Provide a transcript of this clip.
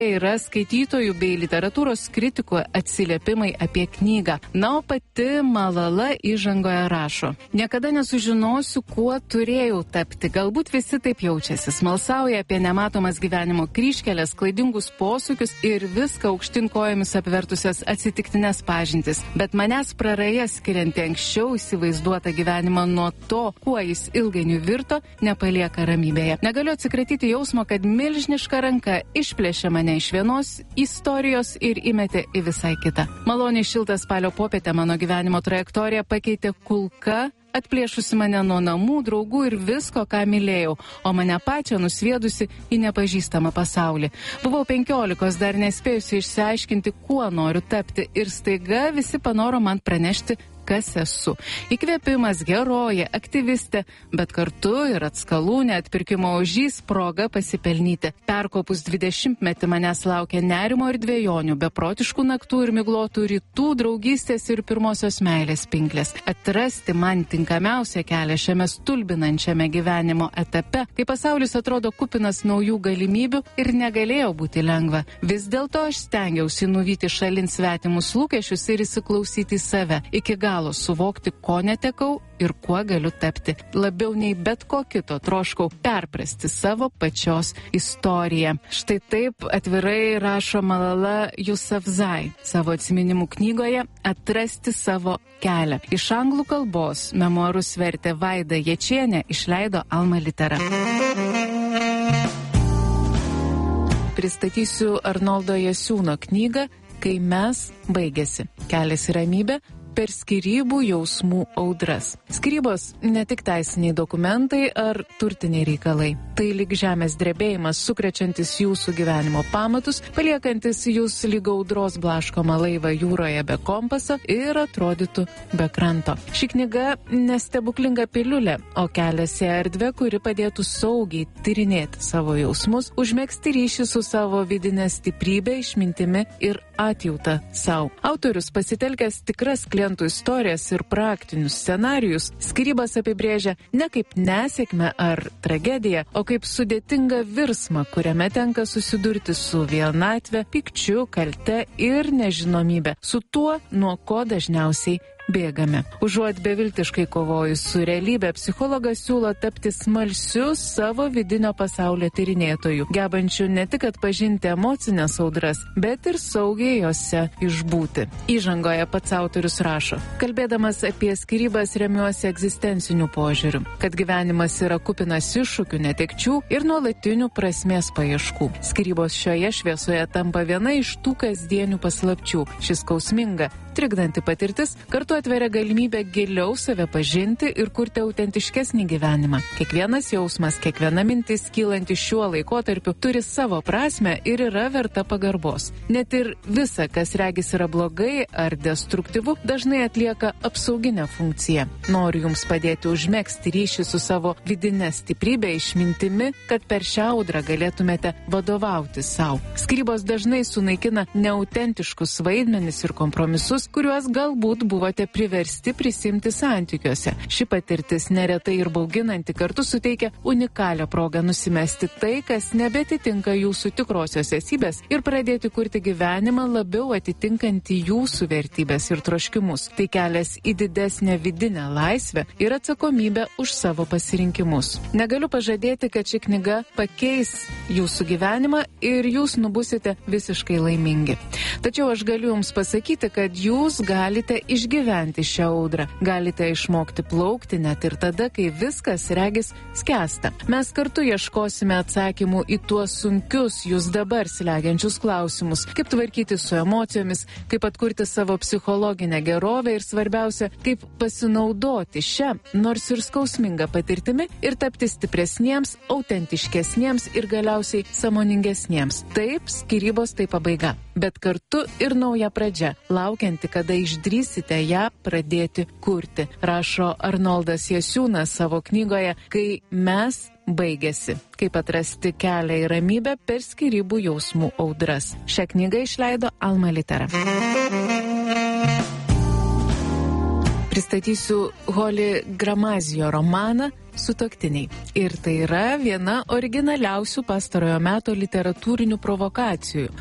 yra skaitytojų bei literatūros kritikų atsiliepimai apie knygą. Na, o pati Malala įžangoje rašo: niekada nesužinosiu, kuo turėjau tapti. Galbūt visi taip jaučiasi. Smalsauja apie nematomas gyvenimo kryžkelės, klaidingus posūkius ir viską aukštyn kojomis apvertusias atsitiktinės pažintis. Bet manęs praraja skirianti anksčiau įsivaizduotą gyvenimą nuo to, kuo jis ilgainiui virto, nepalieka ramybėje. Negaliu atsikratyti jausmo, kad milžiniška ranka išplėšė mane iš vienos istorijos ir įmetė į visai kitą. Maloniai šiltą spalio popietę mano gyvenimo trajektoriją pakeitė kulka, atplėšusi mane nuo namų, draugų ir visko, ką mylėjau, o mane pačią nusviedusi į nepažįstamą pasaulį. Buvau 15, dar nespėjusi išsiaiškinti, kuo noriu tapti, ir staiga visi panoro man pranešti, kas esu. Įkvėpimas, herojė, aktyvistė, bet kartu ir atskalūnė, atpirkimo ožys, proga pasipelnyti. Perkopus 20-metį manęs laukia nerimo ir dvejonių, beprotiškų naktų ir miglotų rytų, draugystės ir pirmosios meilės pinklės. Atrasti man tinkamiausią kelią šiame stulbinančiame gyvenimo etape, kai pasaulis atrodo kupinas naujų galimybių ir negalėjo būti lengva. Vis dėlto aš stengiausi nuvyti šalin svetimus lūkesčius ir įsiklausyti į save. Iki galo suvokti, ko netekau ir kuo galiu tapti. Labiau nei bet ko kito troškau perprasti savo pačios istoriją. Štai taip atvirai rašo Malala Yousafzai savo atsiminimų knygoje Atrasti savo kelią. Iš anglų kalbos memuarus vertė Vaida Jačienė, išleido Alma Litera. Pristatysiu Arnoldo Jasiūno knygą Kai mes baigėsi. Kelias į ramybę per skyrybų jausmų audras. Skyrybos ne tik teisiniai dokumentai ar turtiniai reikalai. Tai lyg žemės drebėjimas, sukrečiantis jūsų gyvenimo pamatus, paliekantis jūs lyg audros blaškomą laivą jūroje be kompaso ir atrodytų be kranto. Ši knyga nestebuklinga piliulė, o kelias į erdvę, kuri padėtų saugiai tyrinėti savo jausmus, užmegzti ryšį su savo vidinė stiprybė, išmintimi ir atjauta savo. Autorius pasitelkęs tikras klientų istorijas ir praktinius scenarijus, skyrybas apibrėžia ne kaip nesėkmę ar tragediją, o kaip sudėtingą virsmą, kuriame tenka susidurti su vienatve, pykčiu, kalte ir nežinomybė, su tuo, nuo ko dažniausiai bėgame. Užuot beviltiškai kovojus su realybė, psichologas siūlo tapti smalsiu savo vidinio pasaulio tyrinėtoju, gebančiu ne tik atpažinti emocinės audras, bet ir saugiai jose išbūti. Įžangoje pats autorius rašo: kalbėdamas apie skyrybas remiuosi egzistenciniu požiūriu, kad gyvenimas yra kupinas iššūkių, netekčių ir nuolatinių prasmės paieškų. Skyrybos šioje šviesoje tampa viena iš tų kasdienių paslapčių. Šis skausminga, trikdanti patirtis kartu atveria galimybę giliau save pažinti ir kurti autentiškesnį gyvenimą. Kiekvienas jausmas, kiekviena mintis kylanti šiuo laikotarpiu turi savo prasmę ir yra verta pagarbos. Net ir visa, kas regis yra blogai ar destruktyvu, dažnai atlieka apsauginę funkciją. Noriu jums padėti užmegzti ryšį su savo vidinė stiprybė, išmintimi, kad per šią audrą galėtumėte vadovauti savo. Skyrybos dažnai sunaikina neautentiškus vaidmenis ir kompromisus, kuriuos galbūt buvote priversti prisimti santykiuose. Ši patirtis neretai ir bauginanti kartu suteikia unikalią progą nusimesti tai, kas nebetitinka jūsų tikrosios esybės ir pradėti kurti gyvenimą labiau atitinkantį jūsų vertybės ir troškimus. Tai kelias į didesnę vidinę laisvę ir atsakomybę už savo pasirinkimus. Negaliu pažadėti, kad ši knyga pakeis jūsų gyvenimą ir jūs nubusite visiškai laimingi. Tačiau aš galiu jums pasakyti, kad jūs galite išgyventi šią audrą. Galite išmokti plaukti net ir tada, kai viskas regis skęsta. Mes kartu ieškosime atsakymų į tuos sunkius jūs dabar slegiančius klausimus. Kaip tvarkyti su emocijomis, kaip atkurti savo psichologinę gerovę ir svarbiausia, kaip pasinaudoti šią, nors ir skausmingą patirtimi ir tapti stipresniems, autentiškesniems ir galiausiai sąmoningesniems. Taip, skyrybos tai pabaiga, bet kartu ir nauja pradžia, laukianti, kada išdrįsite ją pradėti kurti, rašo Arnoldas Jasiūnas savo knygoje Kai mes baigėsi. Kaip atrasti kelią į ramybę per skyrybų jausmų audras. Šią knygą išleido Alma Litera. Pristatysiu Holly Gramazio romaną Sutuoktiniai. Ir tai yra viena originaliausių pastarojo meto literatūrinių provokacijų.